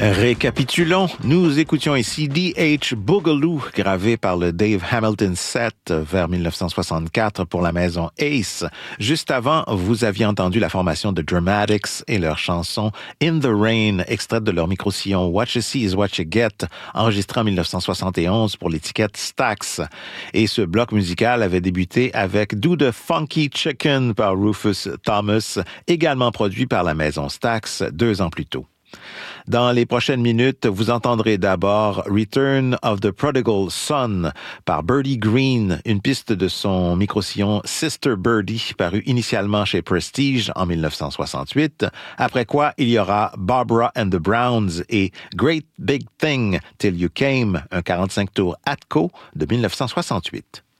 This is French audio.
Récapitulons, nous écoutions ici D.H. Boogaloo, gravé par le Dave Hamilton Set vers 1964 pour la maison Ace. Juste avant, vous aviez entendu la formation The Dramatics et leur chanson In the Rain, extraite de leur micro-sillon What You See is What You Get, enregistré en 1971 pour l'étiquette Stax. Et ce bloc musical avait débuté avec Do the Funky Chicken par Rufus Thomas, également produit par la maison Stax 2 ans plus tôt. Dans les prochaines minutes, vous entendrez d'abord Return of the Prodigal Son par Birdie Green, une piste de son micro-sillon Sister Birdie, paru initialement chez Prestige en 1968, après quoi il y aura Barbara and the Browns et Great Big Thing Till You Came, un 45 tours Atco de 1968.